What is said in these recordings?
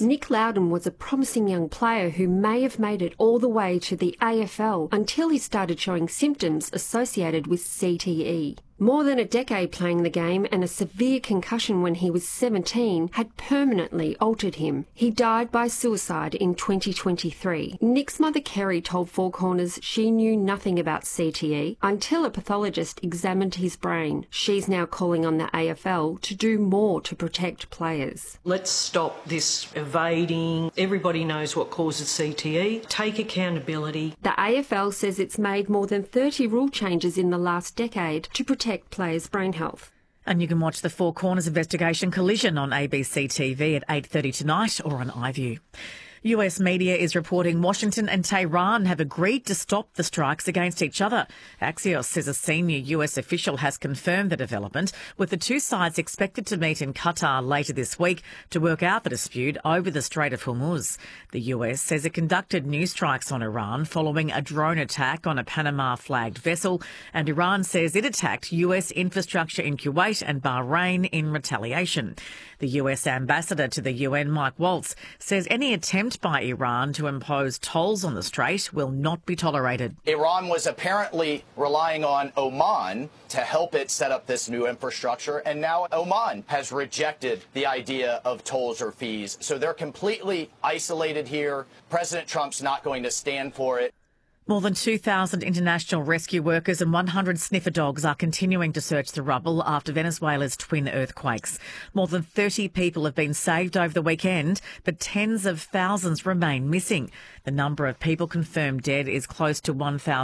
Nick Loudon was a promising young player who may have made it all the way to the AFL until he started showing symptoms associated with CTE. More than a decade playing the game and a severe concussion when he was 17 had permanently altered him. He died by suicide in 2023. Nick's mother Kerry told Four Corners she knew nothing about CTE until a pathologist examined his brain. She's now calling on the AFL to do more to protect players. Let's stop this evading. Everybody knows what causes CTE. Take accountability. The AFL says it's made more than 30 rule changes in the last decade to protect players' brain health. And you can watch the Four Corners investigation Collision on ABC TV at 8:30 tonight or on iView. US media is reporting Washington and Tehran have agreed to stop the strikes against each other. Axios says a senior US official has confirmed the development, with the two sides expected to meet in Qatar later this week to work out the dispute over the Strait of Hormuz. The US says it conducted new strikes on Iran following a drone attack on a Panama-flagged vessel, and Iran says it attacked US infrastructure in Kuwait and Bahrain in retaliation. The US ambassador to the UN, Mike Waltz, says any attempt by Iran to impose tolls on the strait will not be tolerated. Iran was apparently relying on Oman to help it set up this new infrastructure, and now Oman has rejected the idea of tolls or fees. So they're completely isolated here. President Trump's not going to stand for it. More than 2,000 international rescue workers and 100 sniffer dogs are continuing to search the rubble after Venezuela's twin earthquakes. More than 30 people have been saved over the weekend, but tens of thousands remain missing. The number of people confirmed dead is close to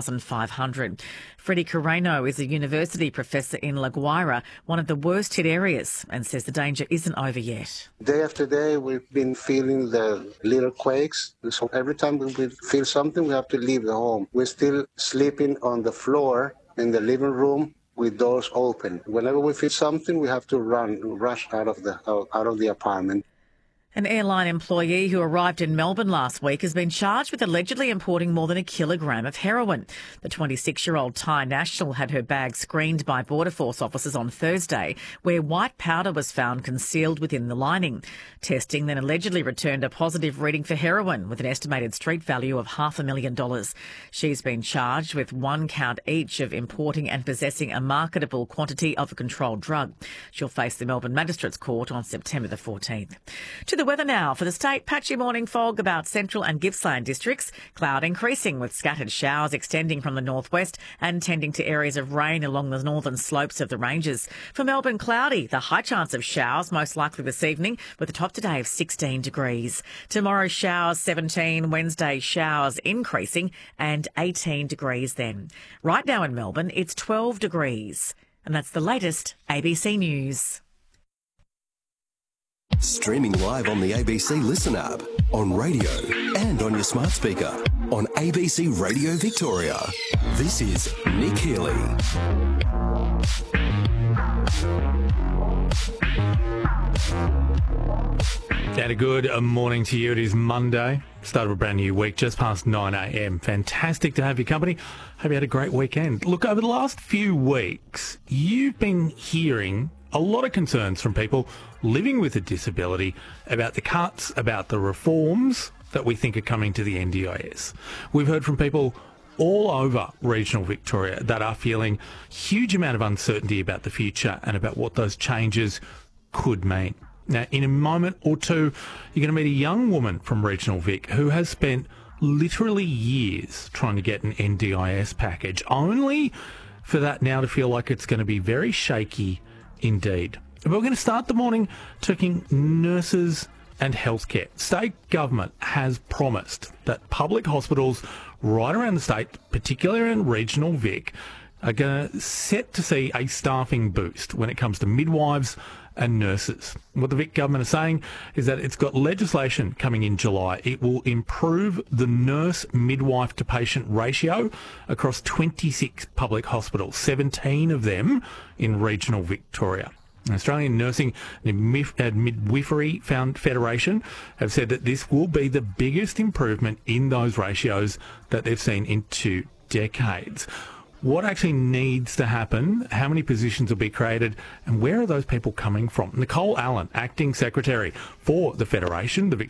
1,500. Freddie Carreno is a university professor in La Guaira, one of the worst hit areas, and says the danger isn't over yet. Day after day, we've been feeling the little quakes. So every time we feel something, we have to leave the home. We're still sleeping on the floor in the living room with doors open. Whenever we feel something, we have to rush out of the apartment. An airline employee who arrived in Melbourne last week has been charged with allegedly importing more than 1 kilogram of heroin. The 26-year-old Thai national had her bag screened by Border Force officers on Thursday, where white powder was found concealed within the lining. Testing then allegedly returned a positive reading for heroin with an estimated street value of $500,000. She's been charged with 1 count each of importing and possessing a marketable quantity of a controlled drug. She'll face the Melbourne Magistrates Court on September the 14th. To the weather now for the state. Patchy morning fog about Central and Gippsland districts. Cloud increasing with scattered showers extending from the northwest and tending to areas of rain along the northern slopes of the ranges. For Melbourne, cloudy. The high chance of showers most likely this evening with a top today of 16 degrees. Tomorrow showers 17. Wednesday showers increasing and 18 degrees then. Right now in Melbourne it's 12 degrees. And that's the latest ABC News. Streaming live on the ABC Listen app, on radio and on your smart speaker, on ABC Radio Victoria. This is Nick Healy. And a good morning to you. It is Monday, start of a brand new week, just past 9 a.m. Fantastic to have your company. Hope you had a great weekend. Look, over the last few weeks, you've been hearing a lot of concerns from people living with a disability about the cuts, about the reforms that we think are coming to the NDIS. We've heard from people all over regional Victoria that are feeling a huge amount of uncertainty about the future and about what those changes could mean. Now, in a moment or two, you're going to meet a young woman from regional Vic who has spent literally years trying to get an NDIS package, only for that now to feel like it's going to be very shaky indeed. But we're going to start the morning talking nurses and healthcare. State government has promised that public hospitals right around the state, particularly in regional Vic, are going to set to see a staffing boost when it comes to midwives and nurses. What the Vic government is saying is that it's got legislation coming in July. It will improve the nurse-midwife to patient ratio across 26 public hospitals, 17 of them in regional Victoria. The Australian Nursing and Midwifery Federation have said that this will be the biggest improvement in those ratios that they've seen in 2 decades. What actually needs to happen, how many positions will be created, and where are those people coming from? Nicole Allen, Acting Secretary for the Federation, the